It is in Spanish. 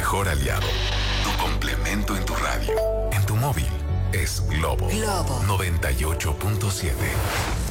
mejor aliado. Tu complemento en tu radio. En tu móvil. Es Globo. Globo 98.7.